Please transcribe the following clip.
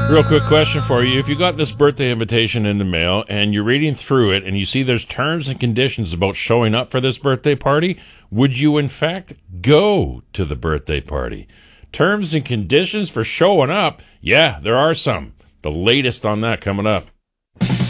Real quick question for you. If you got this birthday invitation in the mail and you're reading through it and you see there's terms and conditions about showing up for this birthday party, would you in fact go to the birthday party? Terms and conditions for showing up? Yeah, there are some. The latest on that coming up.